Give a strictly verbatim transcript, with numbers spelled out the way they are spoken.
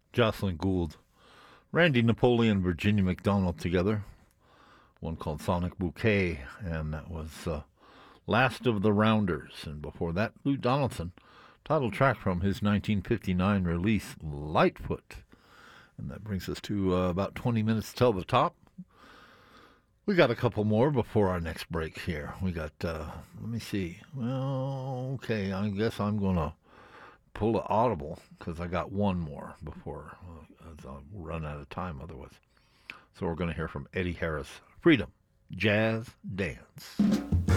Jocelyn Gould, Randy Napoleon, Virginia McDonald together. One called Sonic Bouquet, and that was uh, Last of the Rounders. And before that, Lou Donaldson, title track from his nineteen fifty-nine release, Lightfoot. And that brings us to uh, about twenty minutes till the top. We got a couple more before our next break here. We got, uh, let me see. Well, okay, I guess I'm going to pull the audible because I got one more before uh, I'll run out of time otherwise. So we're going to hear from Eddie Harris, Freedom, Jazz Dance.